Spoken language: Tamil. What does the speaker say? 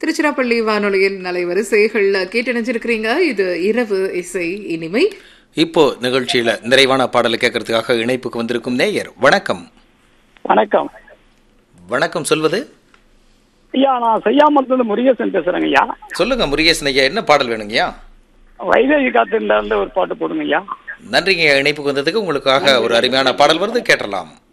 திருச்சிராப்பள்ளி வானொலியில் அலைவரிசைகள்ல கேட்டு நினைச்சிருக்கிறீங்க. இது இரவு இசை இனிமை. இப்போ நிகழ்ச்சியில நிறைவான பாடலை கேட்கறதுக்காக இணைப்புக்கு வந்திருக்கும் நேயர். வணக்கம். வணக்கம். வணக்கம். சொல்வது ஐயா, நான் செய்யாமத்திலிருந்து முருகேசன் பேசுறேங்க ஐயா. சொல்லுங்க முருகேசன் ஐயா, என்ன பாடல் வேணுங்கய்யா? வைதேகி காத்திருந்த ஒரு பாட்டு போடுங்க ஐயா. நன்றிங்க. இணைப்புக்கு வந்ததுக்கு உங்களுக்காக ஒரு அருமையான பாடல் வருது, கேட்டலாம்.